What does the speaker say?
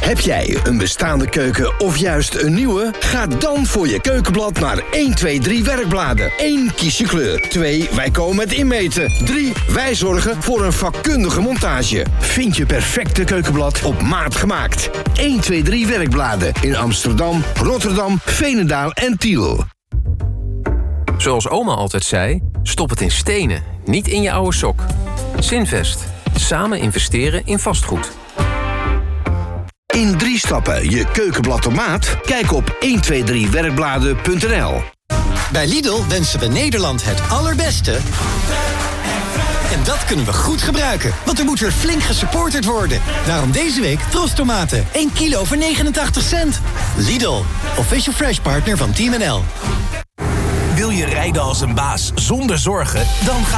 Heb jij een bestaande keuken of juist een nieuwe? Ga dan voor je keukenblad naar 1, 2, 3 werkbladen. 1, kies je kleur. 2, wij komen het inmeten. 3, wij zorgen voor een vakkundige montage. Vind je perfecte keukenblad op maat gemaakt. 1, 2, 3 werkbladen in Amsterdam, Rotterdam, Veenendaal en Tiel. Zoals oma altijd zei, stop het in stenen, niet in je oude sok. Zinvest. Samen investeren in vastgoed. In 3 stappen je keukenblad op maat? Kijk op 123werkbladen.nl. Bij Lidl wensen we Nederland het allerbeste. En dat kunnen we goed gebruiken, want er moet weer flink gesupporterd worden. Daarom deze week Trostomaten, 1 kilo voor 89 cent. Lidl, official fresh partner van Team NL. Wil je rijden als een baas zonder zorgen? Dan ga